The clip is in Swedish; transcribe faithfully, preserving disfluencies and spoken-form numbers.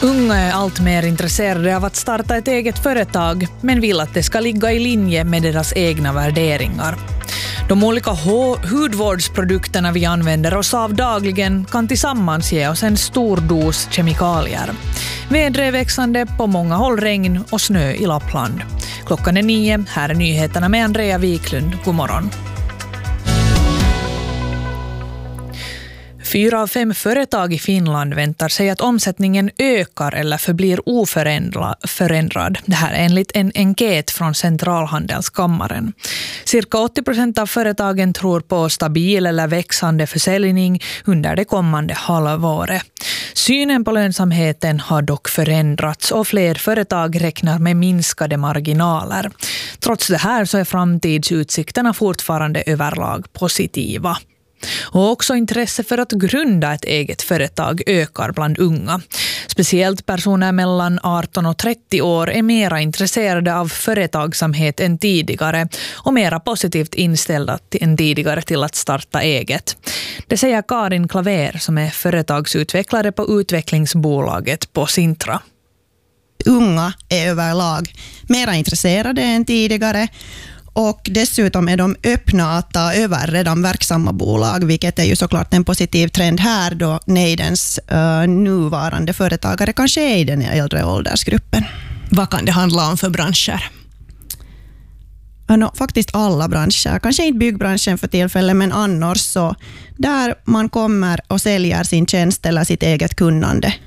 Unga är allt mer intresserade av att starta ett eget företag, men vill att det ska ligga i linje med deras egna värderingar. De olika hudvårdsprodukterna vi använder oss av dagligen kan tillsammans ge oss en stor dos kemikalier. Vädret är växande, på många håll regn och snö i Lappland. Klockan är nio, här är nyheterna med Andrea Wiklund. God morgon. Fyra av fem företag i Finland väntar sig att omsättningen ökar eller förblir oförändrad. Det här är enligt en enkät från Centralhandelskammaren. Cirka åttio procent av företagen tror på stabil eller växande försäljning under det kommande halvåret. Synen på lönsamheten har dock förändrats och fler företag räknar med minskade marginaler. Trots det här så är framtidsutsikterna fortfarande överlag positiva. Och också intresse för att grunda ett eget företag ökar bland unga. Speciellt personer mellan arton och trettio år är mera intresserade av företagsamhet än tidigare och mera positivt inställda än tidigare till att starta eget. Det säger Karin Klaver som är företagsutvecklare på utvecklingsbolaget på Sintra. Unga är överlag mera intresserade än tidigare. Och dessutom är de öppna att ta över redan verksamma bolag, vilket är ju såklart en positiv trend här då nejdens uh, nuvarande företagare kanske är i den äldre åldersgruppen. Vad kan det handla om för branscher? No, faktiskt alla branscher, kanske inte byggbranschen för tillfället, men annars så där man kommer och säljer sin tjänst eller sitt eget kunnande